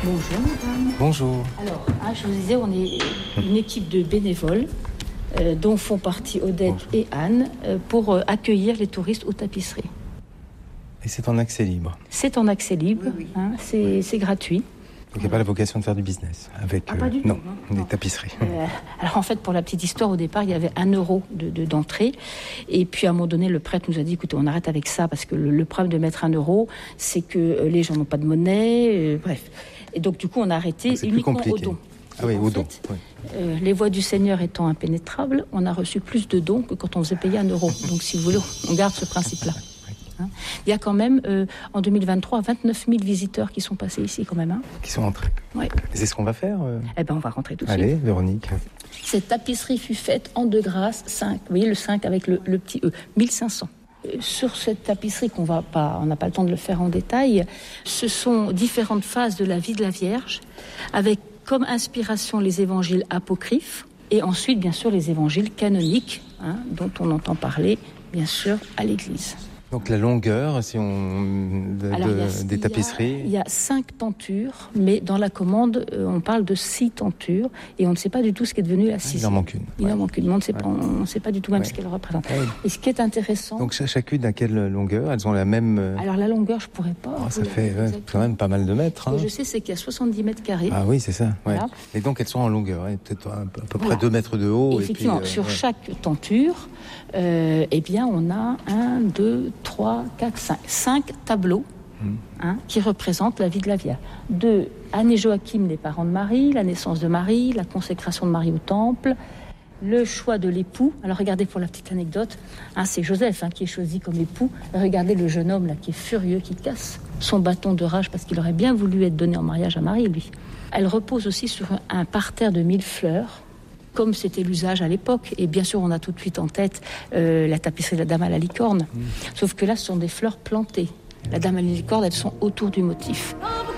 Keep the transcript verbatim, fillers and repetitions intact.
Bonjour madame. Bonjour. Alors, hein, je vous disais, on est une équipe de bénévoles euh, dont font partie Odette Bonjour. et Anne euh, pour euh, accueillir les touristes aux tapisseries. Et c'est en accès libre? C'est en accès libre, oui, oui. Hein, c'est, c'est gratuit. Donc il n'y a pas la vocation de faire du business avec ah, pas du euh, tout, non, non, des non. tapisseries. Euh, alors en fait, pour la petite histoire, au départ, il y avait un euro de, de, d'entrée. Et puis à un moment donné, le prêtre nous a dit, écoutez, on arrête avec ça parce que le, le problème de mettre un euro, c'est que euh, les gens n'ont pas de monnaie. Euh, bref. Et donc du coup, on a arrêté donc, uniquement au don. Ah oui, au don. Oui. Euh, les voies du Seigneur étant impénétrables, on a reçu plus de dons que quand on faisait payer un euro. Donc si vous voulez, on garde ce principe-là. Hein. Il y a quand même, euh, en deux mille vingt-trois, vingt-neuf mille visiteurs qui sont passés ici quand même. Hein. Qui sont entrés. Oui. Et c'est ce qu'on va faire euh... Eh bien, on va rentrer tout de suite. Allez, Véronique. Cette tapisserie fut faite en deux grâces, cinq. Vous voyez le cinq avec le, le petit E, mille cinq cents. Sur cette tapisserie, qu'on va pas, on n'a pas le temps de le faire en détail, ce sont différentes phases de la vie de la Vierge, avec comme inspiration les évangiles apocryphes, et ensuite, bien sûr, les évangiles canoniques, hein, dont on entend parler, bien sûr, à l'Église. Donc la longueur, si on de, Alors, de, il y a, des tapisseries. Il y a cinq tentures, mais dans la commande, euh, on parle de six tentures, et on ne sait pas du tout ce qui est devenu la sixième. Il en manque une. Il ouais. en manque une, mais on ne sait pas, on ne sait pas du tout même ouais. ce qu'elle représente. Ouais. Et ce qui est intéressant. Donc chacune à quelle longueur? Elles ont la même. Euh... Alors la longueur, je pourrais pas. Oh, ça fait ouais, quand même pas mal de mètres. Hein. Ce que je sais, c'est qu'il y a soixante-dix mètres carrés. Ah oui, c'est ça. Ouais. Voilà. Et donc elles sont en longueur, ouais, peut-être à peu près voilà. deux mètres de haut. Et effectivement, et puis, euh, sur ouais. chaque tenture, euh, eh bien, on a un, deux, trois, quatre, cinq, cinq tableaux mmh. hein, qui représentent la vie de la Vierge. De Anne et Joachim, les parents de Marie, la naissance de Marie, la consécration de Marie au temple, le choix de l'époux. Alors regardez pour la petite anecdote, hein, c'est Joseph hein, qui est choisi comme époux. Regardez le jeune homme là qui est furieux, qui casse son bâton de rage parce qu'il aurait bien voulu être donné en mariage à Marie, lui. Elle repose aussi sur un, un parterre de mille fleurs, comme c'était l'usage à l'époque. Et bien sûr, on a tout de suite en tête euh, la tapisserie de la Dame à la licorne. Mmh. Sauf que là, ce sont des fleurs plantées. La Dame à la licorne, elles sont autour du motif.